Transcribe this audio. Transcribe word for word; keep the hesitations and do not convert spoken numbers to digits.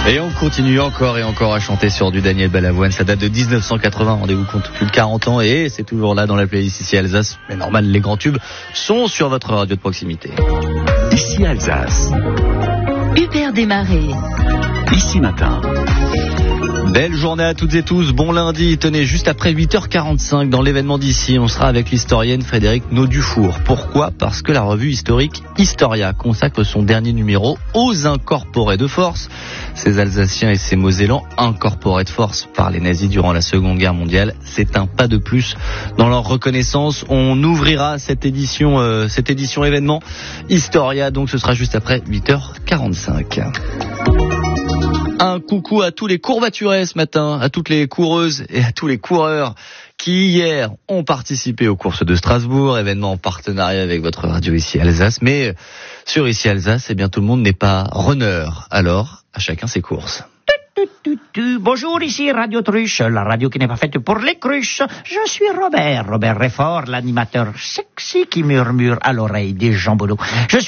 Et on continue encore et encore à chanter sur du Daniel Balavoine. Ça date de dix-neuf cent quatre-vingts, rendez-vous compte, plus de quarante ans, et c'est toujours là dans la playlist Ici Alsace. Mais normal, les grands tubes sont sur votre radio de proximité. Ici Alsace. Hubert Desmarais. Ici Matin. Belle journée à toutes et tous, bon lundi. Tenez, juste après huit heures quarante-cinq dans l'événement d'ici, on sera avec l'historienne Frédérique Naudufour. Pourquoi ? Parce que la revue historique Historia consacre son dernier numéro aux incorporés de force. Ces Alsaciens et ces Mosellans incorporés de force par les nazis durant la Seconde Guerre mondiale. C'est un pas de plus dans leur reconnaissance. On ouvrira cette édition, euh, cette édition événement Historia, donc ce sera juste après huit heures quarante-cinq. Un coucou à tous les courbaturés ce matin, à toutes les coureuses et à tous les coureurs qui hier ont participé aux courses de Strasbourg, événement en partenariat avec votre radio Ici Alsace. Mais sur Ici Alsace, eh bien tout le monde n'est pas runner. Alors, à chacun ses courses. Bonjour, ici Radio Truche, la radio qui n'est pas faite pour les cruches. Je suis Robert, Robert Réfort, l'animateur sexy qui murmure à l'oreille des jambonneaux. Je